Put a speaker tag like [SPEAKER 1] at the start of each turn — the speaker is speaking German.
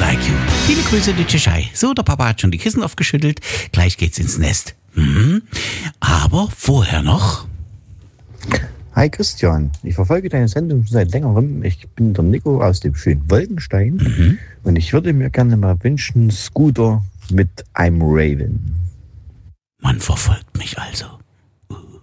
[SPEAKER 1] like you. Viele Grüße, die Tschechei. So, der Papa hat schon die Kissen aufgeschüttelt. Gleich geht's ins Nest. Aber vorher noch...
[SPEAKER 2] Hi Christian, ich verfolge deine Sendung schon seit längerem. Ich bin der Nico aus dem schönen Wolkenstein und ich würde mir gerne mal wünschen, Scooter mit I'm Raven.
[SPEAKER 1] Man verfolgt mich also.